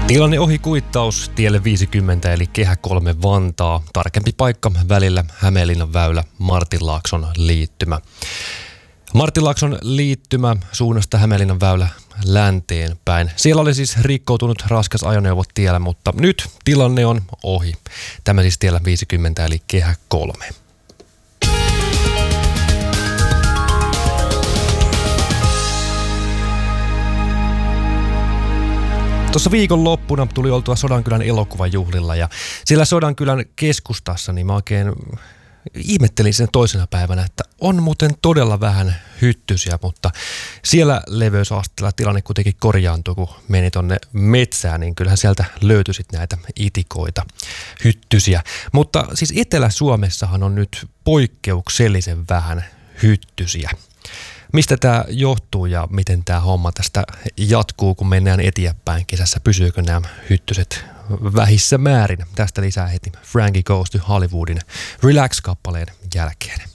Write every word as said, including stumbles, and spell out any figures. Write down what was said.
Tilanne ohi kuittaus tielle viisikymmentä eli Kehä kolme Vantaa. Tarkempi paikka välillä Hämeenlinnan väylä Martinlaakson liittymä. Martinlaakson liittymä suunnasta Hämeenlinnan väylä länteen päin. Siellä oli siis rikkoutunut raskas ajoneuvo tiellä, mutta nyt tilanne on ohi. Tämä siis tiellä viisikymmentä eli Kehä kolme. Tuossa viikonloppuna tuli oltua Sodankylän elokuvajuhlilla ja siellä Sodankylän keskustassa niin mä oikein ihmettelin sen toisena päivänä, että on muuten todella vähän hyttysiä, mutta siellä leveysasteella tilanne kuitenkin korjaantui, kun meni tonne metsään, niin kyllähän sieltä löytyi sit näitä itikoita, hyttysiä. Mutta siis Etelä-Suomessahan on nyt poikkeuksellisen vähän hyttysiä. Mistä tämä johtuu ja miten tämä homma tästä jatkuu, kun mennään eteenpäin kesässä? Pysyykö nämä hyttyset vähissä määrin? Tästä lisää heti Frankie Goes to Hollywoodin Relax-kappaleen jälkeen.